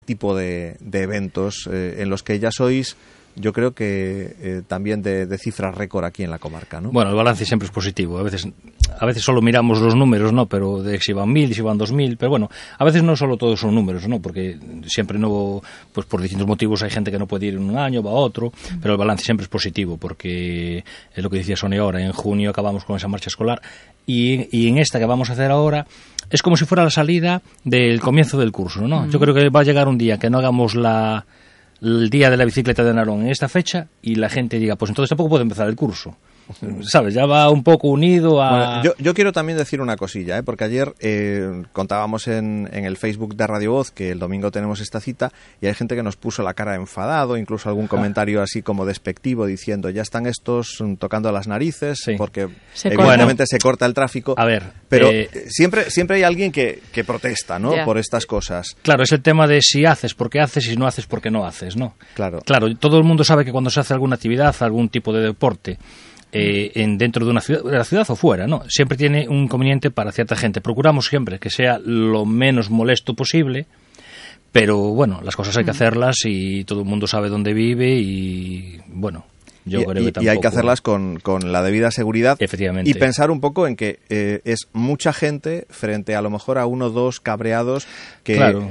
tipo de eventos en los que ya sois, yo creo que también de cifras récord aquí en la comarca, ¿no? Bueno, el balance siempre es positivo. A veces solo miramos los números, ¿no? Pero de si van 1.000, si van 2.000, pero bueno, a veces no solo todos son números, ¿no? Porque siempre no, pues por distintos motivos hay gente que no puede ir en un año, va a otro, pero el balance siempre es positivo, porque es lo que decía Sonia ahora, en junio acabamos con esa marcha escolar y en esta que vamos a hacer ahora es como si fuera la salida del comienzo del curso, ¿no? Yo creo que va a llegar un día que no hagamos el día de la bicicleta de Narón en esta fecha y la gente diga, pues entonces tampoco puede empezar el curso. ¿Sabes? Ya va un poco unido a... Bueno, yo quiero también decir una cosilla, porque ayer contábamos en el Facebook de Radio Voz que el domingo tenemos esta cita y hay gente que nos puso la cara enfadado, incluso algún comentario así como despectivo diciendo, ya están estos tocando las narices, sí, porque evidentemente se corta el tráfico. A ver, pero siempre hay alguien que protesta, ¿no? Por estas cosas. Claro, es el tema de si haces porque haces y si no haces porque no haces, ¿no? Claro, todo el mundo sabe que cuando se hace alguna actividad, algún tipo de deporte, dentro de la ciudad o fuera, ¿no? Siempre tiene un inconveniente para cierta gente. Procuramos siempre que sea lo menos molesto posible, pero bueno, las cosas hay que hacerlas y todo el mundo sabe dónde vive y bueno, yo creo que tampoco... Y hay que hacerlas con la debida seguridad. Efectivamente. Y pensar un poco en que es mucha gente frente a lo mejor a uno o dos cabreados que... Claro.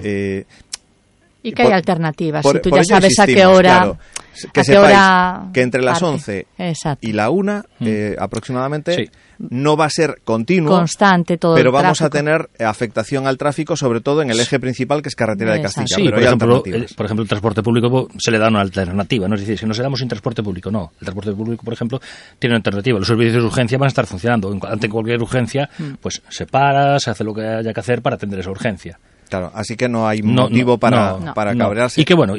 Y que hay alternativas, si tú ya ello sabes a qué hora... Claro, que sepáis que entre las 11 y la 1 aproximadamente no va a ser continuo, constante todo pero el vamos tráfico. a tener afectación al tráfico, sobre todo en el eje principal, que es carretera de Castilla. Sí, pero por ejemplo, el transporte público se le da una alternativa, ¿no? Es decir, si nos quedamos sin transporte público, no. El transporte público, por ejemplo, tiene una alternativa. Los servicios de urgencia van a estar funcionando. Ante cualquier urgencia, pues se para, se hace lo que haya que hacer para atender esa urgencia. Claro, así que no hay motivo para cabrearse. Y que bueno,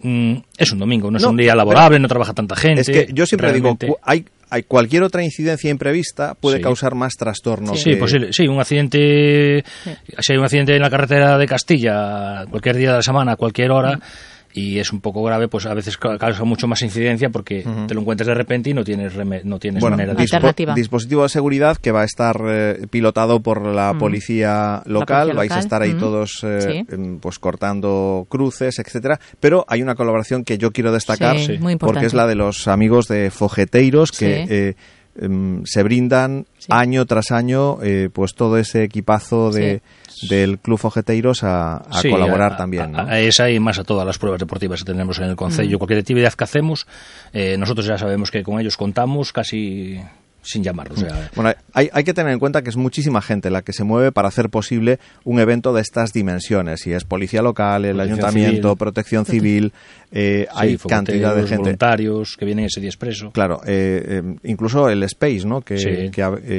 es un domingo, no es un día laborable, no trabaja tanta gente. Es que yo siempre digo, hay cualquier otra incidencia imprevista puede causar más trastorno. Sí, posible. Sí, un accidente, si hay un accidente en la carretera de Castilla, cualquier día de la semana, a cualquier hora, y es un poco grave, pues a veces causa mucho más incidencia porque te lo encuentras de repente y no tienes manera de... Alternativa. Dispositivo de seguridad que va a estar pilotado por la policía local, vais a estar ahí todos pues cortando cruces, etcétera, pero hay una colaboración que yo quiero destacar porque es la de los amigos de Fogeteiros que se brindan año tras año pues todo ese equipazo del Club Fogeteiros a colaborar también, ¿no? A esa y más a todas las pruebas deportivas que tenemos en el concello. Cualquier actividad que hacemos, nosotros ya sabemos que con ellos contamos casi sin llamarlos. Bueno, hay que tener en cuenta que es muchísima gente la que se mueve para hacer posible un evento de estas dimensiones. Y es policía local, el ayuntamiento, protección civil, hay cantidad de gente. Voluntarios que vienen ese día expreso. Claro, incluso el Space, ¿no? Que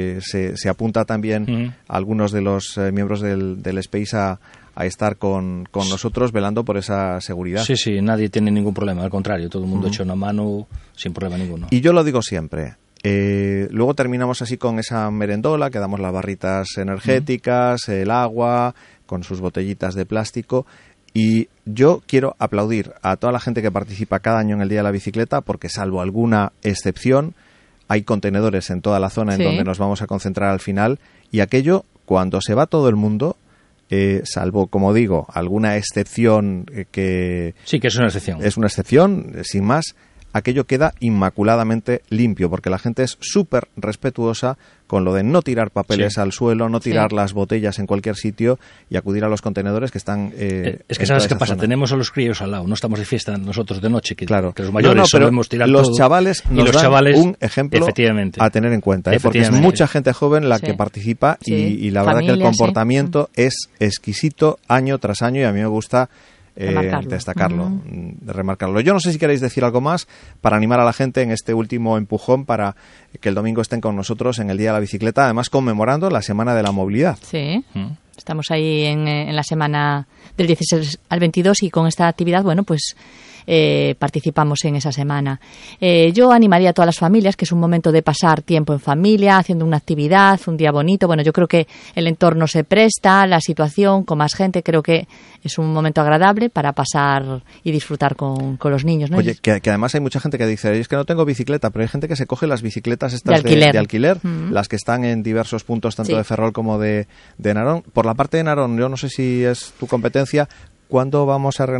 se apunta también a algunos de los miembros del Space a estar con nosotros velando por esa seguridad. Sí, nadie tiene ningún problema, al contrario, todo el mundo echa una mano sin problema ninguno. Y yo lo digo siempre. Luego terminamos así con esa merendola, que damos las barritas energéticas, el agua, con sus botellitas de plástico. Y yo quiero aplaudir a toda la gente que participa cada año en el Día de la Bicicleta, porque salvo alguna excepción, hay contenedores en toda la zona en donde nos vamos a concentrar al final. Y aquello, cuando se va todo el mundo, salvo, como digo, alguna excepción que... Sí, que es una excepción. Es una excepción, sin más. Aquello queda inmaculadamente limpio, porque la gente es súper respetuosa con lo de no tirar papeles al suelo, no tirar las botellas en cualquier sitio y acudir a los contenedores que están es que sabes qué pasa, tenemos a los críos al lado, no estamos de fiesta nosotros de noche, que los mayores pero solemos tirar los todo, chavales nos dan un ejemplo a tener en cuenta, porque es mucha gente joven la que participa y la verdad que el comportamiento es exquisito año tras año y a mí me gusta destacarlo, remarcarlo. Yo no sé si queréis decir algo más para animar a la gente en este último empujón para que el domingo estén con nosotros en el Día de la Bicicleta, además conmemorando la Semana de la Movilidad. Sí, estamos ahí en la semana del 16 al 22 y con esta actividad, bueno, pues participamos en esa semana. Yo animaría a todas las familias, que es un momento de pasar tiempo en familia, haciendo una actividad, un día bonito. Bueno, yo creo que el entorno se presta, la situación, con más gente, creo que es un momento agradable para pasar y disfrutar con los niños, ¿no? Oye, que además hay mucha gente que dice, es que no tengo bicicleta, pero hay gente que se coge las bicicletas estas de alquiler, las que están en diversos puntos, tanto de Ferrol como de Narón. Por la parte de Narón, yo no sé si es tu competencia, ¿cuándo vamos a